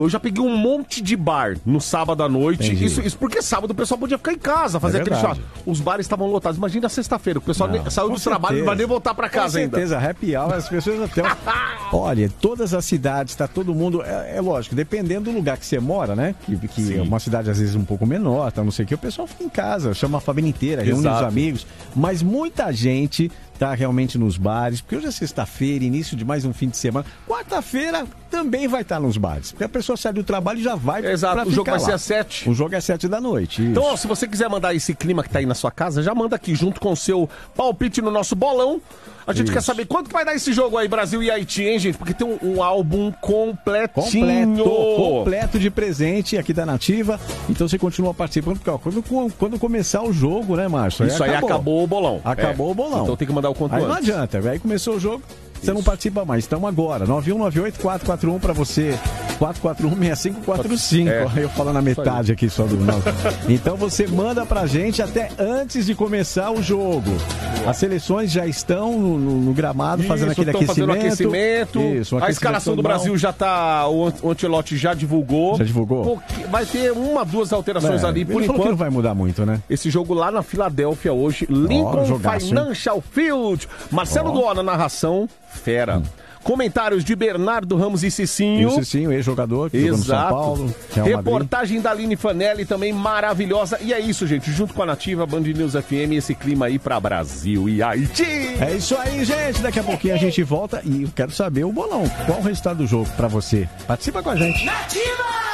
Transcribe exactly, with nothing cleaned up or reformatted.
Eu já peguei um monte de bar no sábado à noite. Isso, isso porque sábado o pessoal podia ficar em casa, fazer é aquele chá. Os bares estavam lotados. Imagina a sexta-feira, o pessoal não, saiu do certeza. trabalho e não vai nem voltar pra casa ainda. Com certeza, ainda. Happy hour, as pessoas até... Olha, todas as cidades, tá todo mundo... É, é lógico, dependendo do lugar que você mora, né? Que, que é uma cidade às vezes um pouco menor, tá, não sei o que, o pessoal fica em casa, chama a família inteira, reúne os amigos. Mas muita gente... tá realmente nos bares, porque hoje é sexta-feira, início de mais um fim de semana. Quarta-feira também vai estar nos bares, porque a pessoa sai do trabalho e já vai. Exato, o jogo vai lá. ser às sete. O jogo é às sete da noite. Isso. Então, ó, se você quiser mandar esse clima que tá aí na sua casa, já manda aqui junto com o seu palpite no nosso bolão. A gente Isso. quer saber quanto vai dar esse jogo aí, Brasil e Haiti, hein, gente? Porque tem um, um álbum completinho. Completo, completo de presente aqui da Nativa. Então você continua participando, porque ó, quando, quando começar o jogo, né, Márcio? Isso aí acabou, aí acabou o bolão. Acabou é. o bolão. Então tem que mandar o quanto aí antes. Não adianta, aí começou o jogo, você Isso. não participa mais. Estamos agora, nove um nove oito quatro quatro um para você, quatro quatro um seis cinco quatro cinco. É. Eu falo na metade aqui só do nosso. Então você manda pra gente até antes de começar o jogo. As seleções já estão no, no, no gramado, Isso, fazendo aquele aquecimento. Fazendo aquecimento. Isso, um a escalação do Brasil já tá. O Ancelotti já divulgou. Já divulgou? Vai ter uma, duas alterações é, ali. Por ele enquanto, falou que não vai mudar muito, né? Esse jogo lá na Filadélfia hoje, Lincoln oh, Financial hein? Field. Marcelo oh. Duó na narração. Fera. Hum. Comentários de Bernardo Ramos e Cicinho. E o Cicinho, ex-jogador, que jogou no São Paulo. Reportagem Madrid. Da Aline Fanelli, também maravilhosa. E é isso, gente. Junto com a Nativa, Band News F M, esse clima aí pra Brasil e Haiti. É isso aí, gente. Daqui a pouquinho a gente volta e eu quero saber o bolão. Qual o resultado do jogo pra você? Participa com a gente. Nativa!